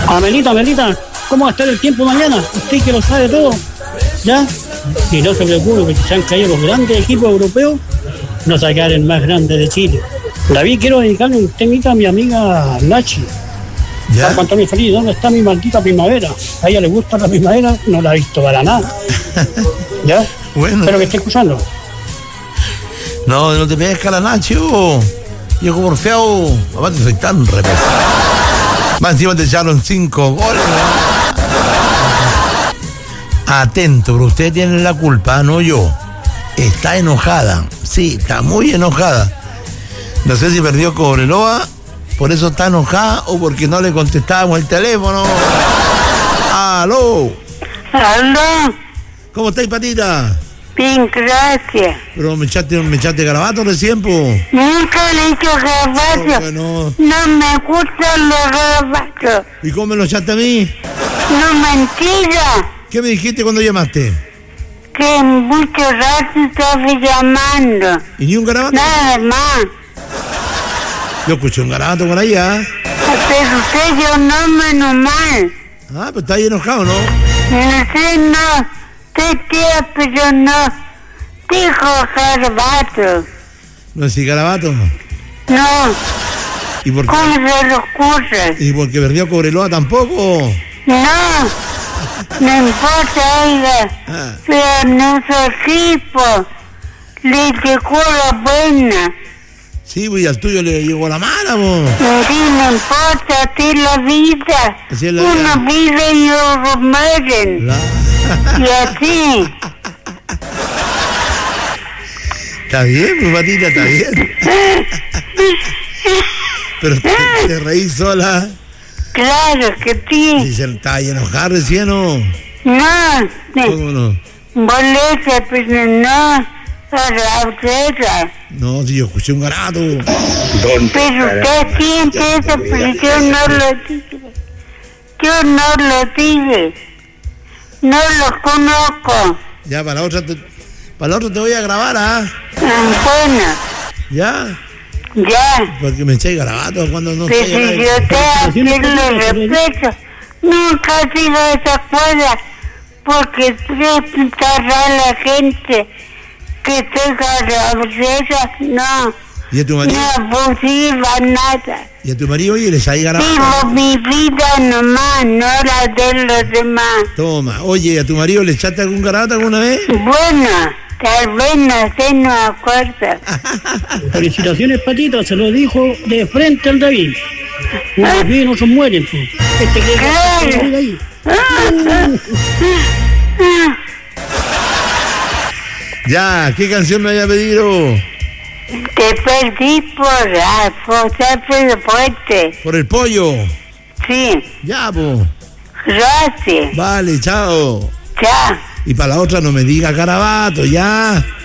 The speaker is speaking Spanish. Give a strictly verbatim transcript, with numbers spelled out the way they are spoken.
Amelita, Amelita, ¿cómo va a estar el tiempo mañana? Usted que lo sabe todo, ¿ya? Y no se preocupe, que se han caído los grandes equipos europeos, no se va a quedar el más grande de Chile. David, quiero dedicarle un temita a mi amiga Nachi. ¿Ya? Cuanto a mi feliz, ¿dónde está mi maldita primavera? A ella le gusta la primavera, no la ha visto para nada. ¿Ya? Bueno. Espero que esté escuchando. No, no te pesca la Nacho. Viejo porfiado. Aparte soy tan repesado. Más encima te echaron cinco goles. Atento, pero ustedes tienen la culpa, no yo. Está enojada. Sí, está muy enojada. No sé si perdió Cobreloa, por eso está enojada o porque no le contestábamos el teléfono. ¡Aló! ¿Aló? ¿Cómo estáis, patita? Bien, gracias. Pero me echaste, me echaste garabato recién, po. Nunca le he hecho garabatos. No, No me gustan los garabatos. ¿y cómo me lo echaste a mí? No, mentira. ¿Qué me dijiste cuando llamaste? Que mucho rato estaba llamando. ¿Y ni un garabato? Nada más. Yo escuché un garabato por ahí, ¿ah? Pero usted yo no menos mal. Ah, pero está ahí enojado, ¿no? No sé, no. Usted tía, pero no. Dijo garabatos. No decís garabato. No. ¿Y por qué? ¿Cómo se lo ocurre? ¿Y porque perdió Cobreloa tampoco? No. No importa, oiga. Ah. Pero nuestro equipo le llegó la buena. Sí, pues y al tuyo le llegó la mala, po. Sí, no importa, así es la vida. Así es la Uno vive y otros mueren. La... Y así. Está bien, pues, patita, está bien. Pero te, te reí sola. Claro que sí. Y se está ahí enojada recién, ¿o? No, ¿Cómo no? boleta, pero no. A la otra. No, si yo escuché un garabato. Pero usted siente eso, pero yo no lo dije. Yo no lo dije. No lo conozco. Ya, para la otra te, para la otra te voy a grabar, ¿ah? Bueno, ¿Ya? ya. Porque me echáis garabatos cuando no Pero estoy si al aire. yo te hacerle respeto, nunca ha sido esa cosa, porque siempre está rara la gente que tenga la brisa, no, ¿Y a tu marido? no abusiva, nada. ¿Y a tu marido, oye, le echáis garabatos? Vivo mi vida nomás, no la de los demás. Toma, oye, ¿a tu marido le echaste algún garabato alguna vez? Bueno, tal vez no sé, no acuerdo. Felicitaciones, patita, se lo dijo de frente al David. Unos viven, otros mueren, pues. Este que Claro. ahí. Ya, ¿qué canción me había pedido? Te perdí por la fosa fuerte. Por el pollo. Sí, Ya, po. gracias. Vale, chao. Chao. Y para la otra no me diga garabato, ya.